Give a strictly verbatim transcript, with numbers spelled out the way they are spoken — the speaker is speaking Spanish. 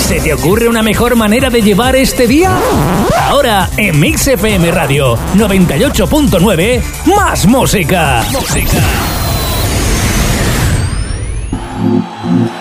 ¿Se te ocurre una mejor manera de llevar este día? Ahora, en Mix F M Radio noventa y ocho punto nueve, más música. Música.